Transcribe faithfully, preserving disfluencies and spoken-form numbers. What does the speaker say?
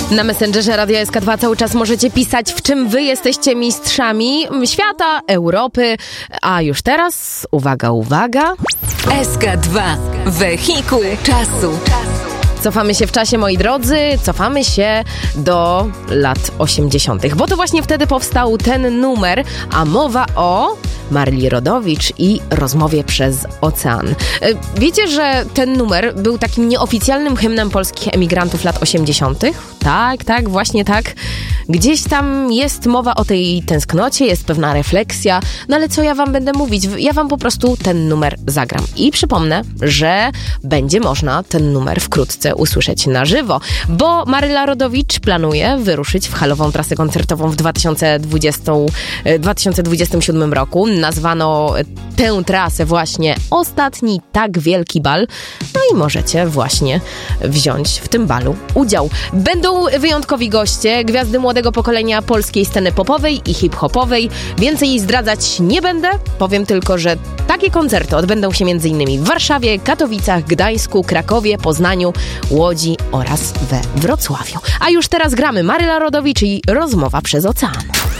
Na Messengerze Radia S K dwa cały czas możecie pisać, w czym wy jesteście mistrzami świata, Europy. A już teraz, uwaga, uwaga. S K dwa. Wehikuł czasu. Cofamy się w czasie, moi drodzy, cofamy się do lat osiemdziesiątych, bo to właśnie wtedy powstał ten numer, a mowa o Maryli Rodowicz i Rozmowie przez ocean. Wiecie, że ten numer był takim nieoficjalnym hymnem polskich emigrantów lat osiemdziesiątych? Tak, tak, właśnie tak. Gdzieś tam jest mowa o tej tęsknocie, jest pewna refleksja, no ale co ja wam będę mówić? Ja wam po prostu ten numer zagram. I przypomnę, że będzie można ten numer wkrótce usłyszeć na żywo, bo Maryla Rodowicz planuje wyruszyć w halową trasę koncertową w dwa tysiące dwudziestym siódmym roku. Nazwano tę trasę właśnie Ostatni tak wielki bal. No i możecie właśnie wziąć w tym balu udział. Będą wyjątkowi goście, gwiazdy młodego pokolenia polskiej sceny popowej i hip-hopowej. Więcej jej zdradzać nie będę. Powiem tylko, że takie koncerty odbędą się m.in. w Warszawie, Katowicach, Gdańsku, Krakowie, Poznaniu, Łodzi oraz we Wrocławiu. A już teraz gramy Maryla Rodowicz i Rozmowa przez ocean.